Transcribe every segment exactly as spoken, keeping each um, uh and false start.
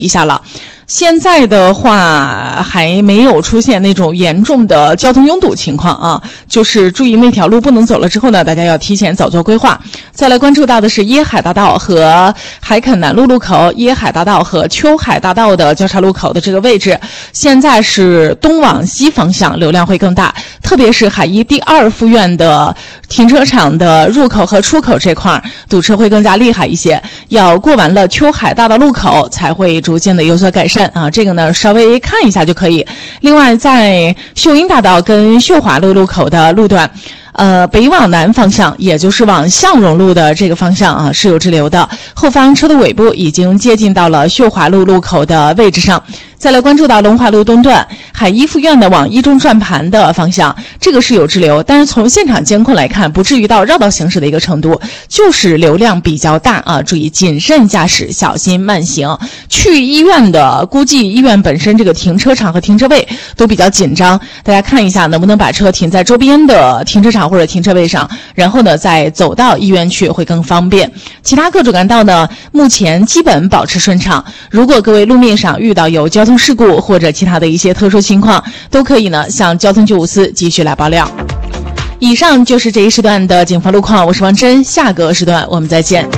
一下了。现在的话还没有出现那种严重的交通拥堵情况啊，就是注意那条路不能走了之后呢，大家要提前早做规划。再来关注到的是椰海大道和海垦南路路口、椰海大道和秋海大道的交叉路口的这个位置，现在是东往西方向流量会更大，特别是海一第二附院的停车场的入口和出口这块堵车会更加厉害一些，要过完了秋海大道路口才会逐渐的有所改善啊，这个呢稍微看一下就可以。另外在秀英大道跟秀华路路口的路段，呃，北往南方向，也就是往向荣路的这个方向啊，是有滞留的。后方车的尾部已经接近到了秀华路路口的位置上。再来关注到龙华路东段海一附院的往一中转盘的方向，这个是有滞留，但是从现场监控来看，不至于到绕道行驶的一个程度，就是流量比较大啊，注意谨慎驾驶，小心慢行。去医院的估计医院本身这个停车场和停车位都比较紧张，大家看一下能不能把车停在周边的停车场或者停车位上，然后呢再走到医院去会更方便。其他各主干道呢目前基本保持顺畅，如果各位路面上遇到有交通事故或者其他的一些特殊情况，都可以呢向交通九五四继续来爆料。以上就是这一时段的警方路况，我是王真，下个时段我们再见。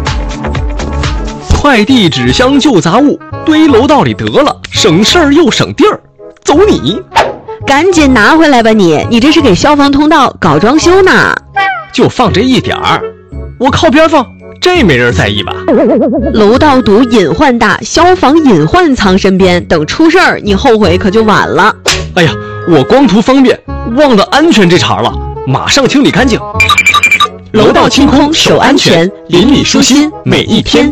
快递纸箱旧杂物堆楼道里得了，省事儿又省地儿，走你！ 赶紧拿回来吧你！你这是给消防通道搞装修呢？ 就放这一点儿，我靠边放，这没人在意吧？ 楼道堵隐患大，消防隐患藏身边，等出事儿你后悔可就晚了。 哎呀，我光图方便，忘了安全这茬了，马上清理干净。 楼道清空守安全，邻里舒心每一天。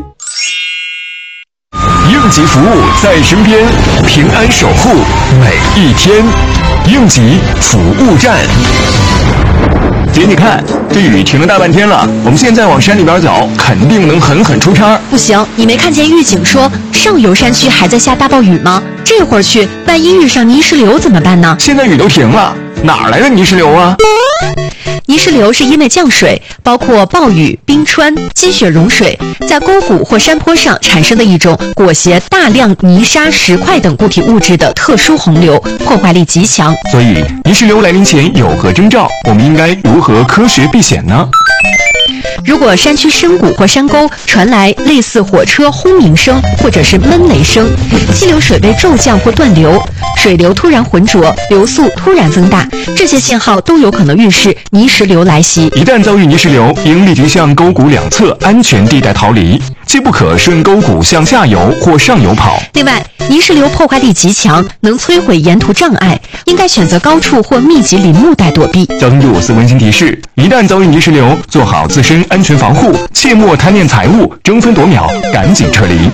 应急服务在身边，平安守护每一天。应急服务站。姐，你看，这雨停了大半天了，我们现在往山里边走，肯定能狠狠出差。 不行，你没看见预警说上游山区还在下大暴雨吗？这会儿去，万一遇上泥石流怎么办呢？ 现在雨都停了，哪来的泥石流啊？ 泥石流是因为降水，包括暴雨、冰川、积雪融水，在沟谷或山坡上产生的一种裹挟大量泥沙、石块等固体物质的特殊洪流，破坏力极强。 所以，泥石流来临前有何征兆？我们应该如何科学避险呢？ 如果山区深谷或山沟传来类似火车轰鸣声或者是闷雷声，溪流水位骤降或断流，水流突然浑浊，流速突然增大，这些信号都有可能预示泥石流来袭。 一旦遭遇泥石流，应立即向沟谷两侧安全地带逃离，切不可顺沟谷向下游或上游跑。 另外，泥石流破坏力极强，能摧毁沿途障碍，应该选择高处或密集林木带躲避。 交通九五四温馨提示：一旦遭遇泥石流，做好自身安全防护，切莫贪恋财物，争分夺秒，赶紧撤离。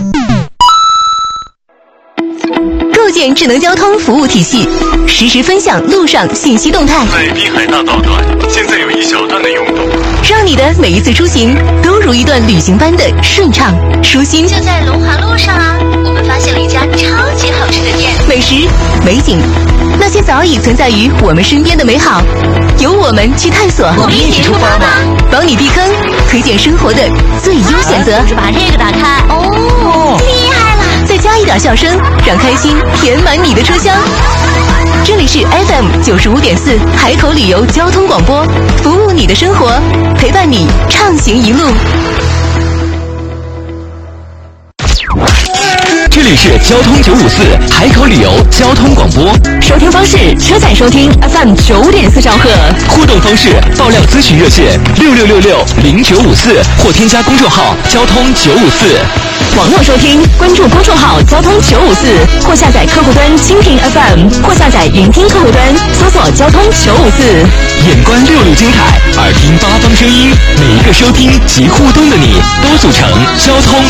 构建智能交通服务体系，实时分享路上信息动态。 在滨海大道段，现在有一小段的拥堵， 让你的每一次出行都如一段旅行般的顺畅舒心。 就在龙华路上啊，我们发现了一家超级好吃的店， 美食、美景，那些早已存在于我们身边的美好，由我们去探索。 我们一起出发吧， 帮你避坑，推荐生活的最优选择。 就是把这个打开，哦，厉害了！ 再加一点笑声，让开心填满你的车厢。这里是 F M 九十五点四海口旅游交通广播，服务你的生活，陪伴你畅行一路。 这里是交通九五四海口旅游交通广播， 收听方式：车载收听 F M 九点四兆赫， 互动方式：爆料咨询热线六六六六零九五四或添加公众号交通九五四。 网络收听，关注公众号交通九五四，或下载客户端蜻蜓 F M， 或下载云听客户端，搜索交通九五四。 眼观六路精彩，耳听八方声音，每一个收听及互动的你，都组成交通